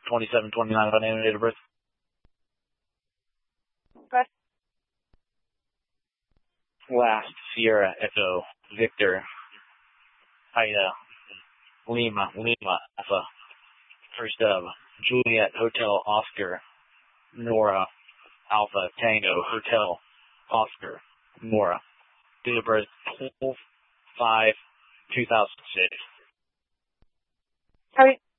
2729 of name and date of birth. Good. Last, Sierra Echo Victor Ida Lima Alpha. First of Juliet Hotel Oscar Nora Alpha Tango Hotel Oscar Nora. Date of birth 12/5/2006. How